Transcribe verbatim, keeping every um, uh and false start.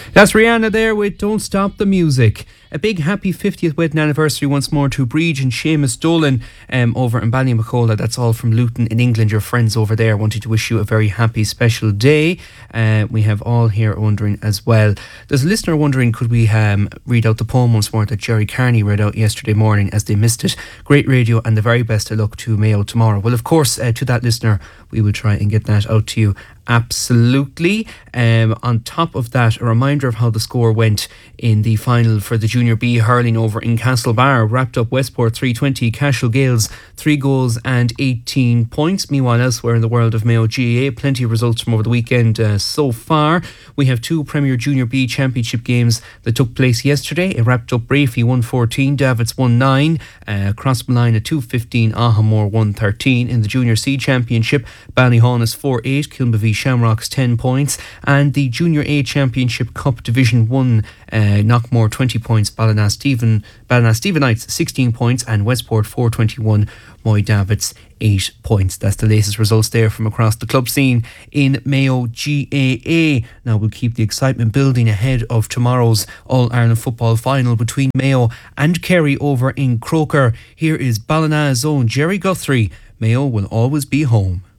That's Rihanna there with Don't Stop the Music. A big happy fiftieth wedding anniversary once more to Breege and Seamus Dolan um, over in Ballymacola. That's all from Luton in England. Your friends over there wanted to wish you a very happy special day. Uh, we have all here wondering as well. There's a listener wondering, could we um, read out the poem once more that Jerry Carney read out yesterday morning as they missed it. Great radio and the very best of luck to Mayo tomorrow. Well, of course, uh, to that listener, we will try and get that out to you. Absolutely. Um, on top of that, a reminder of how the score went in the final for the Junior B hurling over in Castlebar. Wrapped up Westport three twenty, Cashel Gales three goals and eighteen points. Meanwhile, elsewhere in the world of Mayo G A A, plenty of results from over the weekend uh, so far. We have two Premier Junior B Championship games that took place yesterday. It wrapped up Brafey one fourteen, Davits one nine, uh, Crossmline at two fifteen, Ahamore one thirteen. In the Junior C Championship, Ballyhaunis four eight, Kilmavie Shamrocks ten points, and the Junior A Championship Cup Division one, uh, Knockmore twenty points, Ballina Stephen Ballina Stephenites sixteen points, and Westport four twenty-one, Moy Davits eight points. That's the latest results there from across the club scene in Mayo G A A. Now we'll keep the excitement building ahead of tomorrow's All-Ireland football final between Mayo and Kerry over in Croker. Here is Ballina's own Jerry Guthrie. Mayo will always be home.